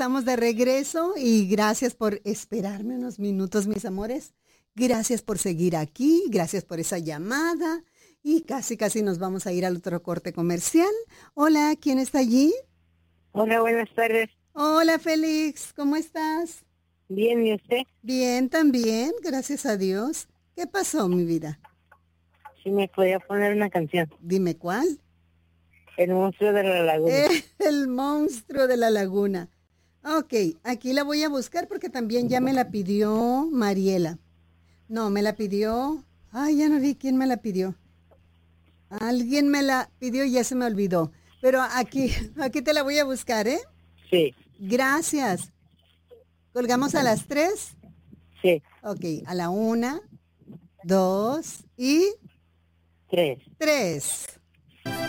estamos de regreso y gracias por esperarme unos minutos, mis amores. Gracias por seguir aquí, gracias por esa llamada y casi nos vamos a ir al otro corte comercial. Hola, ¿quién está allí? Hola, buenas tardes. Hola, Félix, ¿cómo estás? Bien, ¿y usted? Bien, también, gracias a Dios. ¿Qué pasó, mi vida? Sí, me podía poner una canción. Dime cuál. El monstruo de la laguna. El monstruo de la laguna. Ok, aquí la voy a buscar porque también ya me la pidió Mariela. No, me la pidió. Ay, ya no vi quién me la pidió. Alguien me la pidió y ya se me olvidó. Pero aquí te la voy a buscar, ¿eh? Sí, Gracias. ¿Colgamos a las 3? sí, Ok, a la 1, 2 y 3. 3.